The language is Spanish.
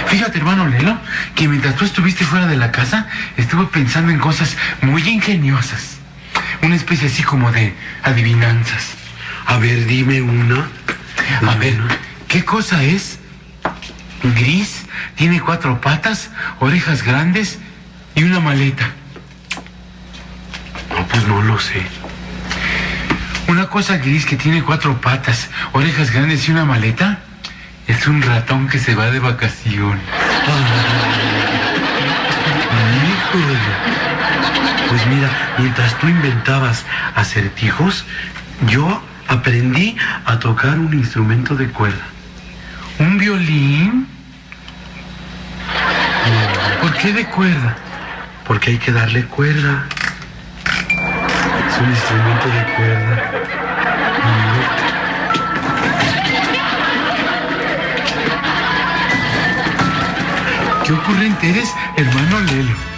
Fíjate, hermano Lelo, que mientras tú estuviste fuera de la casa, estuve pensando en cosas muy ingeniosas. Una especie así como de adivinanzas. A ver, dime una. A ver, ¿qué cosa es? Gris, tiene 4 patas, orejas grandes y una maleta. No, pues no lo sé. Una cosa gris que tiene 4 patas, orejas grandes y una maleta, es un ratón que se va de vacación. Híjole. Pues mira, mientras tú inventabas acertijos, yo aprendí a tocar un instrumento de cuerda. ¿Un violín? ¿Por qué de cuerda? Porque hay que darle cuerda. Es un instrumento de cuerda. ¿Qué ocurrente eres, hermano Lelo?